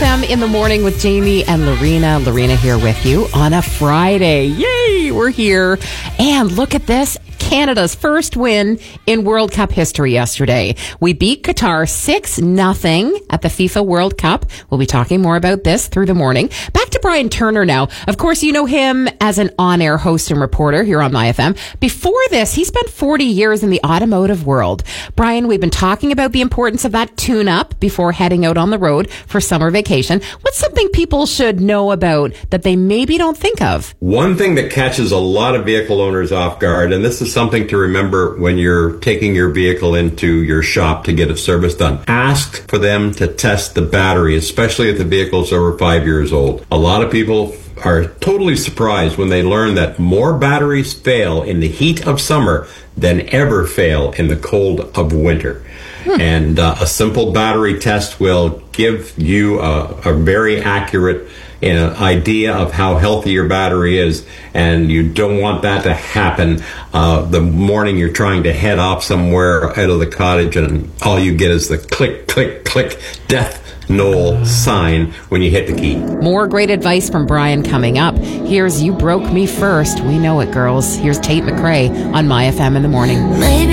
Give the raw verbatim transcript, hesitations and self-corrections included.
F M in the morning with Jamie and Lorena. Lorena here with you on a Friday. Yay, we're here. And look at this. Canada's first win in World Cup history yesterday. We beat Qatar six nothing at the FIFA World Cup. We'll be talking more about this through the morning. Back to Brian Turner now. Of course, you know him as an on-air host and reporter here on My F M. Before this, he spent forty years in the automotive world. Brian, we've been talking about the importance of that tune-up before heading out on the road for summer vacation. What's something people should know about that they maybe don't think of? One thing that catches a lot of vehicle owners off guard, and this is something to remember when you're taking your vehicle into your shop to get a service done. Ask for them to test the battery, especially if the vehicle's over five years old. A lot of people are totally surprised when they learn that more batteries fail in the heat of summer than ever fail in the cold of winter. Hmm. And uh, a simple battery test will give you a, a very accurate uh, idea of how healthy your battery is, and you don't want that to happen uh, the morning you're trying to head off somewhere out of the cottage and all you get is the click, click, click, death knoll sign when you hit the key. More great advice from Brian coming up. Here's You Broke Me First. We know it, girls. Here's Tate McRae on My F M in the morning. Maybe